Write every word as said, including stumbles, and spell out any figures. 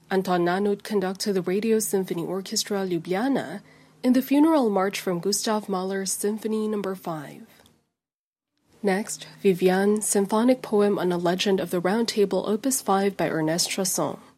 Anton Nanut conducted the Radio Symphony Orchestra Ljubljana in the Funeral March from Gustav Mahler's Symphony number five. Next, Viviane, Symphonic Poem on a Legend of the Round Table Opus five by Ernest Chausson.